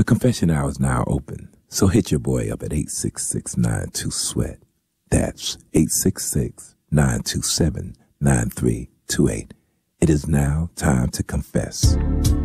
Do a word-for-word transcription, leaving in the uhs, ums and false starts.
The confession hour is now open, so hit your boy up at eight six six, nine two, SWEAT. That's eight six six, nine two seven, nine three two eight. It is now time to confess.